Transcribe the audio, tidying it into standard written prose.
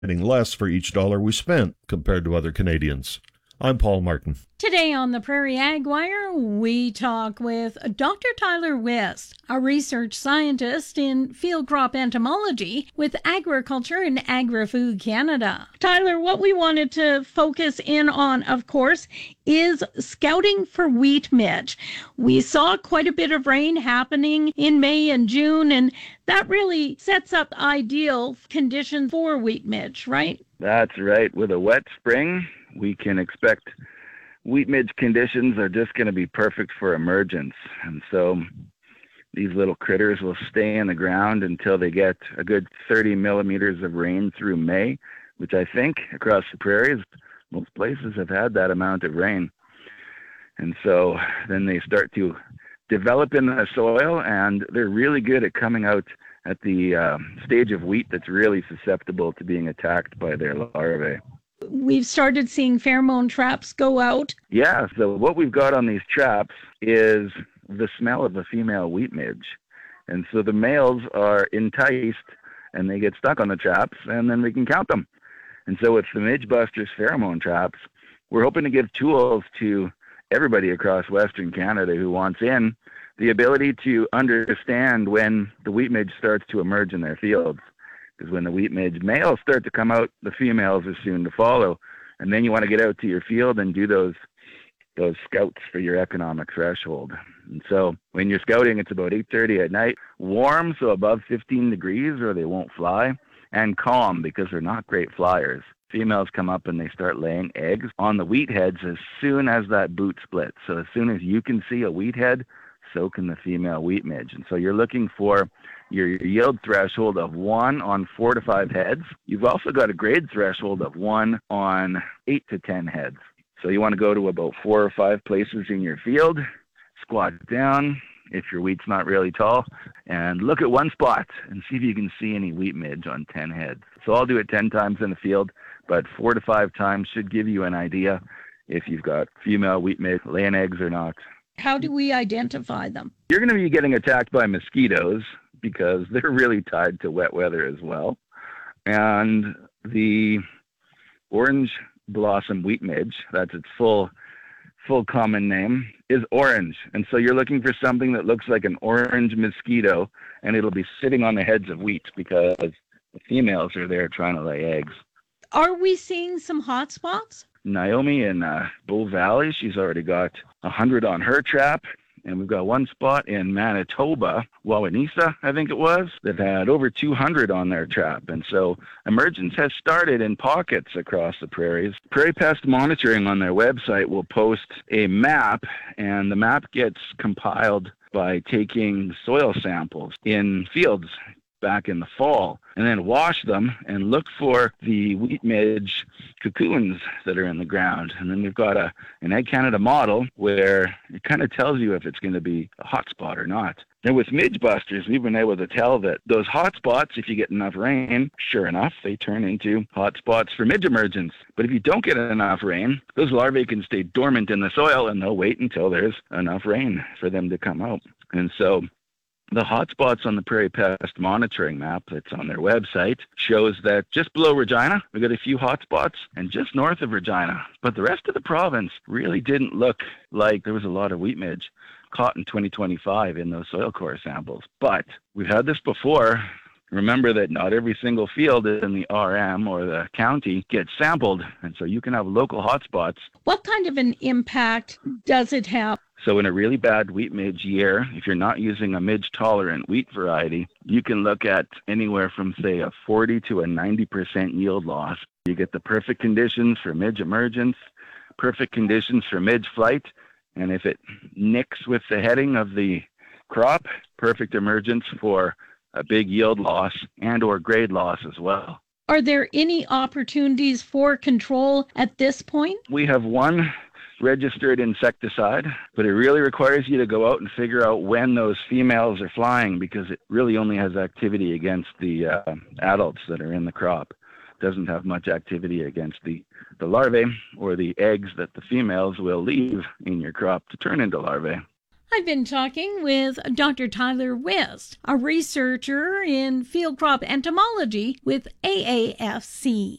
getting less for each dollar we spent compared to other Canadians. I'm Paul Martin. Today on the Prairie Ag Wire, we talk with Dr. Tyler West, a research scientist in field crop entomology with Agriculture and Agri-Food Canada. Tyler, what we wanted to focus in on, of course, is scouting for wheat midge. We saw quite a bit of rain happening in May and June, and that really sets up ideal conditions for wheat midge, right? That's right. With a wet spring, we can expect wheat midge conditions are just going to be perfect for emergence. And so these little critters will stay in the ground until they get a good 30 millimeters of rain through May, which I think across the prairies, most places have had that amount of rain. And so then they start to develop in the soil, and they're really good at coming out at the stage of wheat that's really susceptible to being attacked by their larvae. We've started seeing pheromone traps go out. Yeah, so what we've got on these traps is the smell of the female wheat midge. And so the males are enticed and they get stuck on the traps, and then we can count them. And so with the Midge Busters pheromone traps, we're hoping to give tools to everybody across Western Canada who wants in the ability to understand when the wheat midge starts to emerge in their fields. Because when the wheat midge males start to come out, the females are soon to follow. And then you want to get out to your field and do those scouts for your economic threshold. And so when you're scouting, it's about 8:30 at night, warm, so above 15 degrees or they won't fly, and calm because they're not great flyers. Females come up and they start laying eggs on the wheat heads as soon as that boot splits. So as soon as you can see a wheat head, so can the female wheat midge. And so you're looking for your yield threshold of 1 on 4 to 5 heads. You've also got a grade threshold of 1 on 8 to 10 heads. So you want to go to about 4 or 5 places in your field, squat down if your wheat's not really tall, and look at one spot and see if you can see any wheat midge on 10 heads. So I'll do it 10 times in the field, but 4 to 5 times should give you an idea if you've got female wheat midge laying eggs or not. How do we identify them? You're going to be getting attacked by mosquitoes because they're really tied to wet weather as well. And the orange blossom wheat midge, that's its full common name, is orange. And so you're looking for something that looks like an orange mosquito, and it'll be sitting on the heads of wheat because the females are there trying to lay eggs. Are we seeing some hot spots? Naomi in Bow Valley, she's already got 100 on her trap. And we've got one spot in Manitoba, Wawanesa, I think it was, that had over 200 on their trap. And so emergence has started in pockets across the prairies. Prairie Pest Monitoring on their website will post a map, and the map gets compiled by taking soil samples in fields back in the fall, and then wash them and look for the wheat midge cocoons that are in the ground. And then we've got an Ag Canada model where it kind of tells you if it's going to be a hot spot or not. And with Midge Busters, we've been able to tell that those hot spots, if you get enough rain, sure enough, they turn into hot spots for midge emergence. But if you don't get enough rain, those larvae can stay dormant in the soil and they'll wait until there's enough rain for them to come out. And so the hotspots on the Prairie Pest Monitoring map that's on their website shows that just below Regina, we got a few hotspots, and just north of Regina. But the rest of the province really didn't look like there was a lot of wheat midge caught in 2025 in those soil core samples. But we've had this before. Remember that not every single field in the RM or the county gets sampled, and so you can have local hotspots. What kind of an impact does it have? So in a really bad wheat midge year, if you're not using a midge-tolerant wheat variety, you can look at anywhere from, say, a 40 to a 90% yield loss. You get the perfect conditions for midge emergence, perfect conditions for midge flight, and if it nicks with the heading of the crop, perfect emergence for a big yield loss and or grade loss as well. Are there any opportunities for control at this point? We have one registered insecticide, but it really requires you to go out and figure out when those females are flying, because it really only has activity against the adults that are in the crop. It doesn't have much activity against the larvae or the eggs that the females will leave in your crop to turn into larvae. I've been talking with Dr. Tyler West, a researcher in field crop entomology with AAFC.